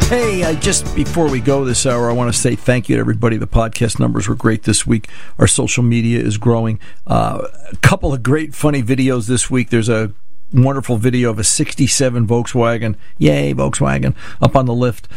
Hey, just before we go this hour, I want to say thank you to everybody. The podcast numbers were great this week. Our social media is growing. A couple of great, funny videos this week. There's a wonderful video of a 67 Volkswagen, yay Volkswagen, up on the lift,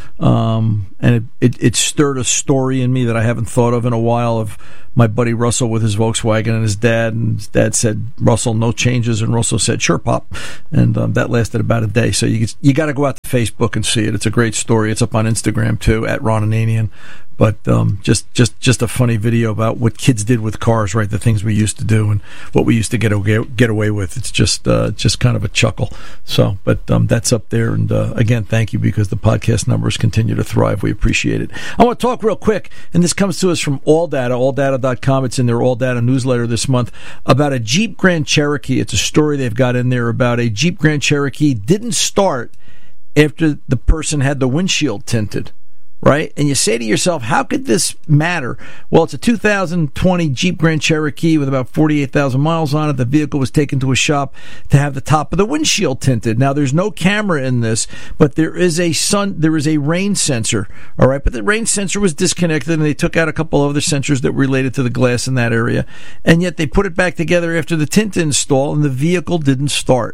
and it stirred a story in me that I haven't thought of in a while, of my buddy Russell with his Volkswagen and his dad said, Russell, no changes, and Russell said, sure, Pop, and that lasted about a day. So you got to go out to Facebook and see it. It's a great story. It's up on Instagram too, at Ron Ananian. But just a funny video about what kids did with cars, right? The things we used to do and what we used to get away with. It's just kind of a chuckle. So, but that's up there. And again, thank you, because the podcast numbers continue to thrive. We appreciate it. I want to talk real quick, and this comes to us from AllData, alldata.com. It's in their AllData newsletter this month, about a Jeep Grand Cherokee. It's a story they've got in there about a Jeep Grand Cherokee didn't start after the person had the windshield tinted. Right? And you say to yourself, how could this matter? Well, it's a 2020 Jeep Grand Cherokee with about 48,000 miles on it. The vehicle was taken to a shop to have the top of the windshield tinted. Now, there's no camera in this, but there is a rain sensor. All right, but the rain sensor was disconnected, and they took out a couple other sensors that were related to the glass in that area. And yet they put it back together after the tint install, and the vehicle didn't start.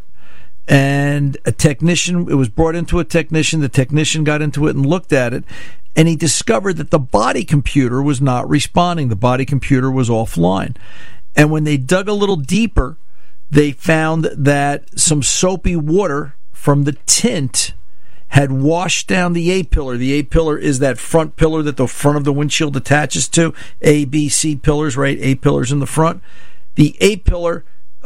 And it was brought into a technician. The technician got into it and looked at it, and he discovered that the body computer was not responding. The body computer was offline. And when they dug a little deeper, they found that some soapy water from the tint had washed down the A-pillar. The A-pillar is that front pillar that the front of the windshield attaches to. A, B, C pillars, right? A-pillars in the front. The A-pillar,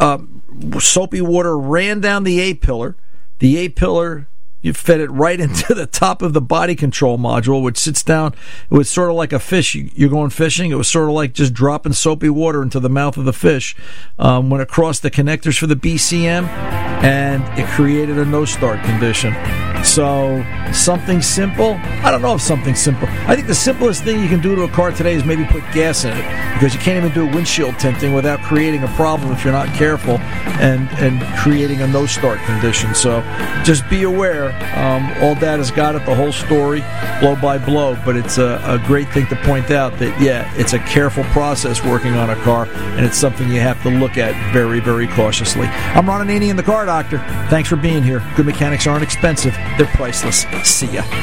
soapy water ran down the A-pillar. The A-pillar, you fed it right into the top of the body control module, which sits down. It was sort of like a fish. You're going fishing. It was sort of like just dropping soapy water into the mouth of the fish. Went across the connectors for the BCM, and it created a no-start condition. So, something simple? I don't know if something simple. I think the simplest thing you can do to a car today is maybe put gas in it, because you can't even do windshield tinting without creating a problem if you're not careful and creating a no-start condition. So, just be aware. AllData's got it, the whole story, blow by blow, but it's a great thing to point out that, yeah, it's a careful process working on a car, and it's something you have to look at very, very cautiously. I'm Ron Ananian, the Car Doctor. Thanks for being here. Good mechanics aren't expensive. They're priceless. See ya.